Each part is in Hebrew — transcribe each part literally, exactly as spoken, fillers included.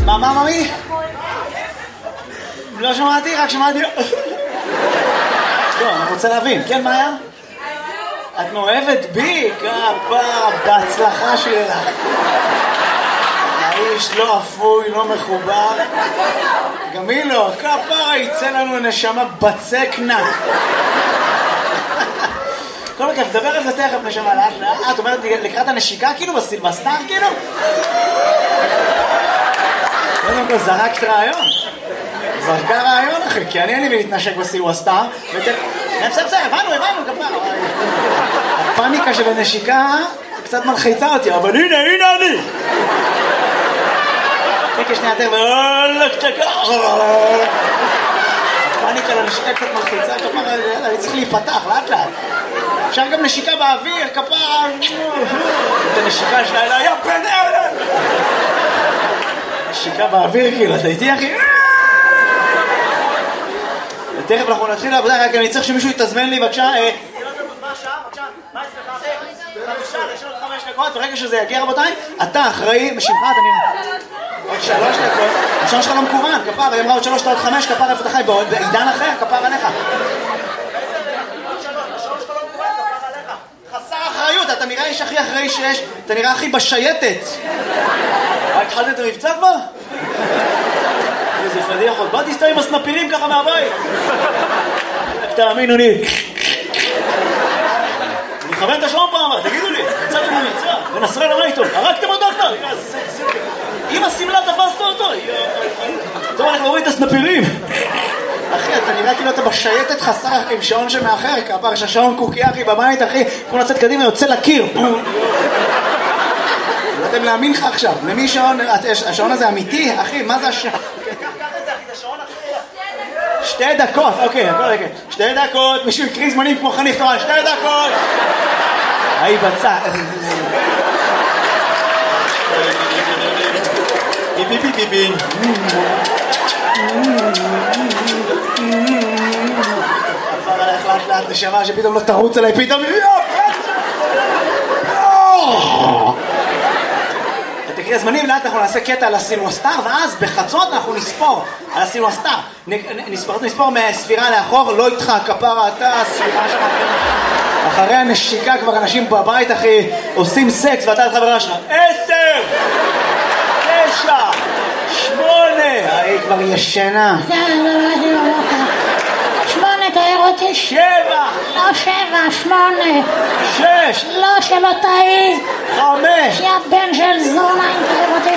מה, מה, ממי? לא שמעתי, רק שמעתי... לא, אני רוצה להבין. כן, מה היה? את מאוהבת בי? כפרה, בהצלחה שלך. האיש לא אפוי, לא מחובר. גם היא לא, כפרה, יצא לנו נשמה בצקנה. כל מקרה, תדבר על זה תכף נשמה לאט לאט. את אומרת לקראת הנשיקה כאילו בסילבסטר כאילו? קודם כל זרקת רעיון. זרקה רעיון אחי, כי אני אין לי להתנשק בסילבסטר. בסדר, בסדר, הבנו, הבנו, כפרה. הפאניקה של הנשיקה קצת מלחיצה אותי, אבל הנה, הנה אני. תקי שנייה יותר, ואולך צ'קה. הפאניקה לנשיקה קצת מלחיצה, כפרה, אני צריך להיפתח, לאט לאט. אפשר גם נשיקה באוויר, כפרה. את הנשיקה שלה אלה, יא בן אלה. נשיקה באוויר, כאילו, אתה איתי אחי? ותכף אנחנו נתחיל לעבודה, רק אני צריך שמישהו יתזמן לי, בבקשה. ברגע שזה יגיע רבותיי, אתה אחראי, משמך אתה נראה עוד שלוש דקות, השעון שלך לא מקוון, כפר, היא אמרה עוד שלוש, עוד חמש, כפר איפה אתה חי, בעידן אחר, כפר עליך חסר אחריות, אתה נראה איש הכי אחראי שיש, אתה נראה הכי בשייטת. התחלת את המבצע כבר? איזה פדיח עוד, באתי סתם עם הסנפירים ככה מהבית. תאמינו לי, אני מכוון את השעון פעם, תגידו לי, יצאתם למבצע, ונסרה למה איתו, הרגתם אותו כבר, אם הסמלה תפסת אותו, טוב, אנחנו רואים את הסנפירים. אחי, אתה נראה כאילו אתה בשייטת חסר עם שעון שמאחר, כפר שהשעון קוקי אחי בבית, אחי, כמו לצאת קדימה, יוצא לקיר. לא יודעים להאמין לך עכשיו, למי שעון, השעון הזה אמיתי, אחי, מה זה השעון? שתי דקות, אוקיי, שתי דקות, מישהו יקריא זמנים כמו חניך תורן, שתי דקות. היי בצע. ביבי ביבי ביבי. עבר עליך לאט לאט נשמה שפתאום לא תרוץ עליי פתאום. תקריא הזמנים, לאט אנחנו נעשה קטע על הסילבסטר, ואז בחצות אנחנו נספור על הסילבסטר. נספור מהספירה לאחור, לא איתך, כפרה אתה, הספירה שלך. אחרי הנשיקה כבר אנשים בבית אחי עושים סקס ואתה לחברה שלך. עשר! תשע! שמונה! היא כבר ישנה. שמונה, תאר אותי. שבע! לא שבע, שמונה. שש! לא, שלא תאי. חמש! יא בן של זונה, תאר אותי.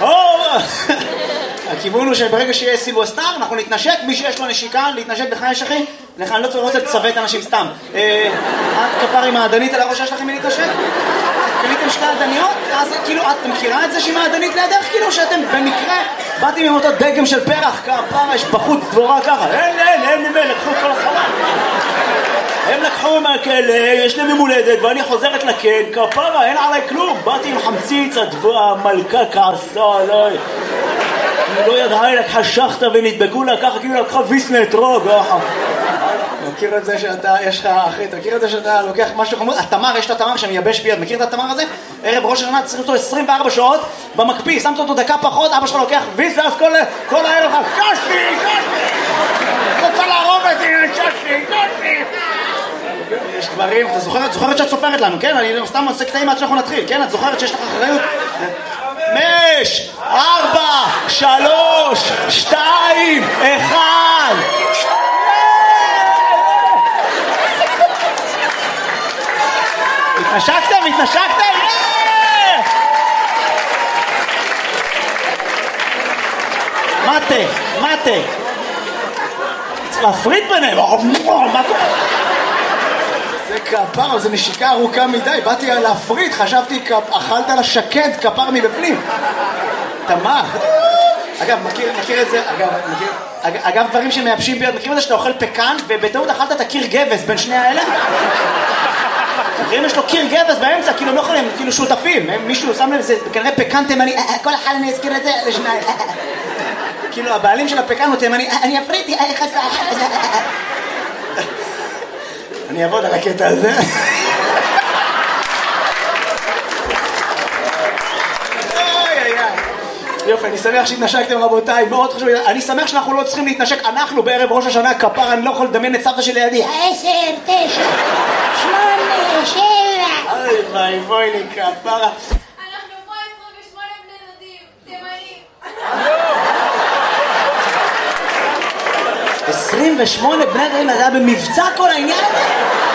הכיוון הוא שברגע שיהיה סילבסטר אנחנו נתנשק, מי שיש לו נשיקה להתנשק לך יש אחי? לך אני לא רוצה לצוות אנשים סתם. את כפר עם העדנית על הראש יש לכם מי להתנשק? קניתם שתי עדניות? אז כאילו את מכירה את זה שהיא מעדנית לידך? כאילו שאתם במקרה באתם עם אותו דגם של פרח כפר יש בחוץ דבורה ככה אין אין אין ממל לקחו את כל החלל הם לקחו מהכלא, יש להם ממולדת ואני חוזרת לכן כפרה אין עליי כלום באתי עם חמציץ המלכה כעסה עליי היא לא ידעה, היא לקחה שחטה ונדבקו לה ככה כאילו לקחה ויסנה אתרוג מכיר את זה שאתה, יש לך אחי, אתה מכיר את זה שאתה לוקח משהו חמוד? התמר, יש את התמר שמייבש ביד, מכיר את התמר הזה? ערב ראש השנה צריך אותו עשרים וארבע שעות במקפיא, שמת אותו דקה פחות, אבא שלך לוקח ויס ואז כל, כל הערב לך קשי, קשי רוצה להרוג את זה, קשי, קשי יש דברים, אתה זוכרת, זוכרת שאת סופרת לנו, כן? אני סתם עושה קטעים עד שאנחנו נתחיל, כן? את זוכרת שיש לך אחריות? חמש, ארבע, שלוש, שתיים, אחד התנשקתם? התנשקתם? מטה, מטה צריך להפריד ביניהם זה כפר, זה נשיקה ארוכה מדי באתי להפריד, חשבתי אכלת על השקד כפר מבפנים תמר אגב, מכיר, מכיר את זה, אגב, מכיר, אגב, דברים שמייבשים ביד, מכיר את זה שאתה אוכל פקן ובטעות אכלת את הקיר גבס בין שני האלה? מכירים יש לו קיר גבס באמצע, כאילו הם לא יכולים, כאילו שותפים, מישהו שם לב, זה כנראה פקן תימני, כל אחד אני אזכיר את זה לשניים כאילו הבעלים של הפקן הוא תימני, אני אפריתי, אני אעבוד על הקטע הזה יופי, אני שמח שהתנשקתם רבותיי, מאוד חשוב, אני שמח שאנחנו לא צריכים להתנשק, אנחנו בערב ראש השנה כפר, אני לא יכול לדמיין את סבתא שלי לידי. עשר, תשע, שמונה, שבע. אוי ואי בואי לי כפרה. אנחנו פה עשרים ושמונה בני דודים, תימנים. עשרים ושמונה בני דודים, זה היה במבצע כל העניין הזה?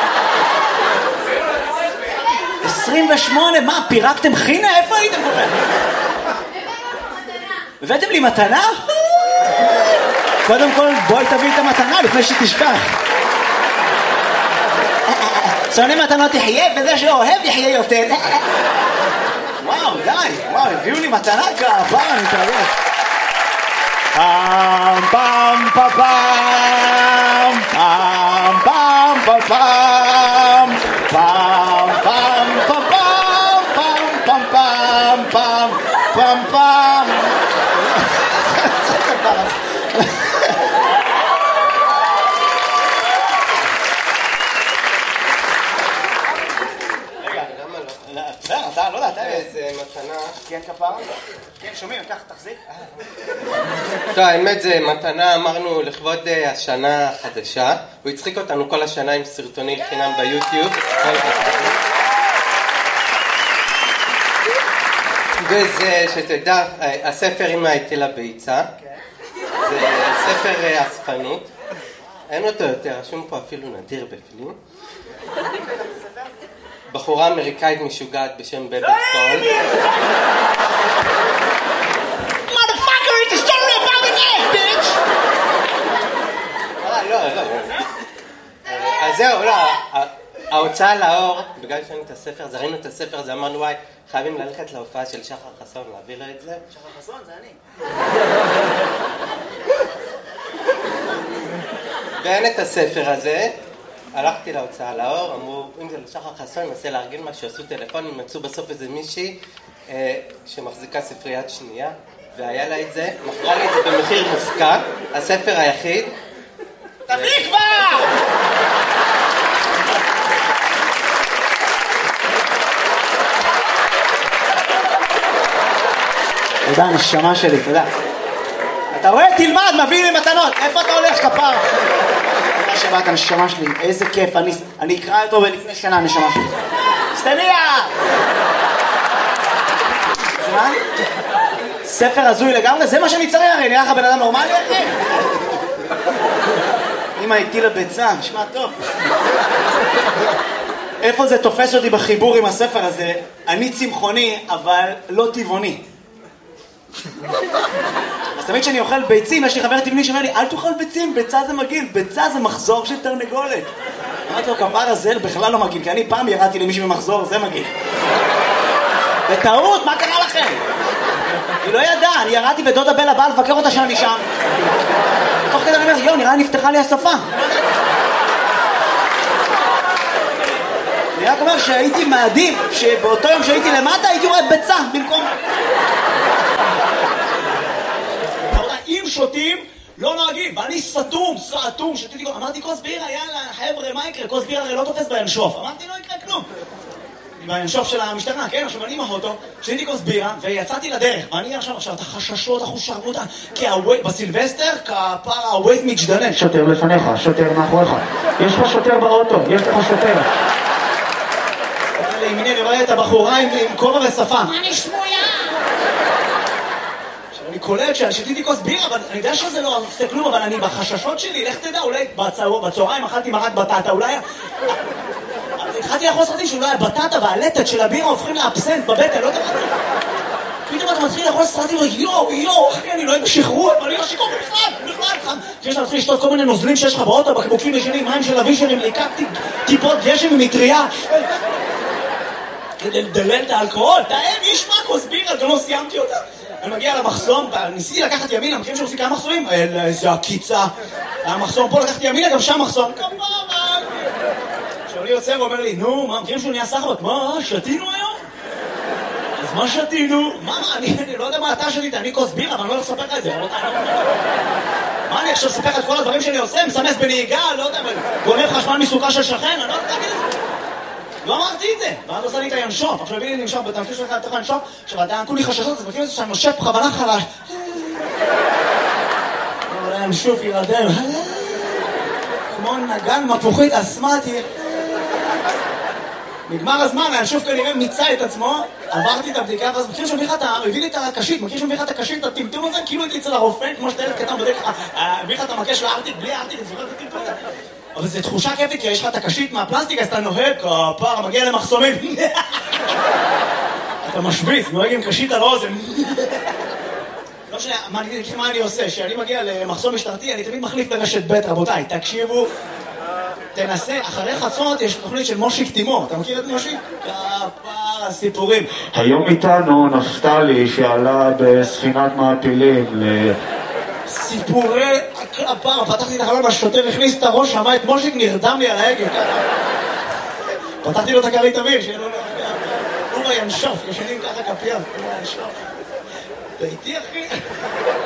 עשרים ושמונה, מה, פירקתם חינה? איפה הייתם כל כך? הבאתם לי מתנה? קודם כל בואי תביא את המתנה לפני שתשכח. שונא מתנות יחיה וזה שאוהב יחיה יותר. וואו די, וואו הביאו לי מתנה כעבר, אני מתרגש. פעם פעם פעם פעם פעם פעם פעם פעם פעם פעם פעם פעם פעם פעם אתה לא יודע, אתה איזה מתנה. כן כפרה? כן שומעים, קח תחזיק. טוב, האמת זה מתנה, אמרנו לכבוד השנה החדשה. הוא הצחיק אותנו כל השנה עם סרטוני חינם ביוטיוב. וזה, שתדע, הספר אמא הטילה ביצה. זה ספר אספנות. אין אותו יותר, רשום פה אפילו נדיר בפנים. בחורה אמריקאית משוגעת בשם בבי פול. Motherfucker, it's a story about an egg, bitch! לא, לא. אז זהו, לא. ההוצאה לאור, בגלל שראינו את הספר, אז ראינו את הספר, אז אמרנו, וואי, חייבים ללכת להופעה של שחר חסון, להביא לה את זה. שחר חסון, זה אני. ואין את הספר הזה. הלכתי להוצאה לאור, אמרו, אם זה לשחר חסון, ננסה לארגן משהו, עשו טלפון, מצאו בסוף איזה מישהי אה, שמחזיקה ספריית שנייה, והיה לה את זה, מכרה לי את זה במחיר מופקע, הספר היחיד. תביא כבר! תודה, נשמה שלי, תודה. אתה רואה? תלמד, מביא לי מתנות. איפה אתה הולך, כפר? תודה שבאת, נשמה שלי. איזה כיף. אני, אני אקרא אותו בלפני שנה, נשמה שלי. סטניה! זמן? ספר הזוי לגמרי? זה מה שאני צריך, הרי נראה לך בן אדם נורמלי, אחי? אמא הטילה ביצה, נשמע טוב. איפה זה תופס אותי בחיבור עם הספר הזה? אני צמחוני, אבל לא טבעוני. אז תמיד כשאני אוכל ביצים, יש לי חבר טבעוני שאומר לי, אל תאכל ביצים, ביצה זה מגעיל, ביצה זה מחזור של תרנגולת. אמרתי לו, כפר הזה בכלל לא מגעיל, כי אני פעם ירדתי למישהו במחזור, זה מגעיל. בטעות, מה קרה לכם? היא לא ידעה, אני ירדתי ודודה בלה באה לבקר אותה שאני שם. תוך כדי אני אומר, יו, נראה נפתחה לי השפה. אני רק אומר שהייתי מעדיף, שבאותו יום שהייתי למטה הייתי רואה ביצה במקום... אם שותים, לא נוהגים, ואני סתום, סתום, שתיתי, אמרתי כוס בירה, יאללה, חבר'ה, מה יקרה? כוס בירה הרי לא תופס בינשוף. אמרתי, לא יקרה כלום. בינשוף של המשטרה, כן? עכשיו אני עם האוטו, שתיתי כוס בירה, ויצאתי לדרך, ואני עכשיו, עכשיו, את החששות, החושרנות, כי בסילבסטר, כפר הווייז מתגדלן. שוטר לפניך, שוטר מאחוריך. יש לך שוטר באוטו, יש לך שוטר. לימיני, אני רואה את הבחורה עם כובע ושפה. אני שמולה. אני קולט ששתיתי כוס בירה, אבל אני יודע שזה לא עושה כלום, אבל אני בחששות שלי, לך תדע, אולי בצהריים אכלתי מרק בטטה, אולי... התחלתי לאכול סרטים שאולי הבטטה והלטת של הבירה הופכים לאבסנט בבטן, לא יודע מה. פתאום אתה מתחיל לאכול סרטים, יואו, יואו, אחי, אני לא יודע שחרור, אבל אני לא שיקור בכלל, בכלל. כי יש להתחיל לשתות כל מיני נוזלים שיש לך באוטו, בקבוקים ישנים, מים של אבי שלי, לקחתי טיפות גשם ומטריה. כדי לדלל את האלכוהול, תאם, יש מה, כוס בירה, גם לא סיימתי אותה. אני מגיע למחסום, ניסיתי לקחת ימינה, מכירים שעושים כמה מחסומים? איזה הקיצה. המחסום פה לקחתי ימינה, גם שם מחסום. כמובן. כשאני יוצא ואומר לי, נו, מה, מכירים שהוא נהיה סחבט? מה, שתינו היום? אז מה שתינו? מה, מה, אני לא יודע מה אתה שתית, אני כוס בירה, אבל אני לא הולך לספר לך את זה. מה, אני עכשיו אספר לך את כל הדברים שאני עושה, מסמס בנהיגה, לא יודע, גונב חשמל מסוכה של שכן, אני לא יודע להגיד את זה. לא אמרתי את זה. ואז עושה לי את הינשוף. עכשיו הביאי לי לנשוף, אתה מכיר שלך לתוך הינשוף, עכשיו אתה כולי חששות, אז מכיר את זה שאני נושף בכוונה חלש. אבל הינשוף ירדם. כמו נגן מפוחית אסמטי. נגמר הזמן, הינשוף כנראה מיצה את עצמו, עברתי את הבדיקה, ואז מכיר שמביא לך את ה... הביא לי את הקשית, מכיר שמביא לך את הקשית, את הטמטום הזה, כאילו הייתי אצל הרופא, כמו שאתה ילד קטן בודק לך, הביא לך את המקש של הארטיק, בלי הארטיק, אני זוכר את הטמטום הזה. אבל זו תחושה כיפית, כי יש לך את הקשית מהפלסטיק, אז אתה נוהג, כפר, מגיע למחסומים. אתה משוויץ, נוהג עם קשית על אוזן. לא משנה, מה אני עושה? כשאני מגיע למחסום משטרתי, אני תמיד מחליף לרשת ב', רבותיי, תקשיבו. תנסה, אחרי חצות יש תוכנית של מושיק תימור, אתה מכיר את מושיק? כפר הסיפורים. היום איתנו נפתלי שעלה בספינת מעפילים ל... סיפורי הכפר, פתחתי את החלון, השוטר הכניס את הראש, שמע את מושיק, נרדם לי על ההגה. פתחתי לו את הכרית אוויר, שיהיה לו... הוא וינשוף, ישנים ככה כפיים, הוא וינשוף. אתה איתי אחי?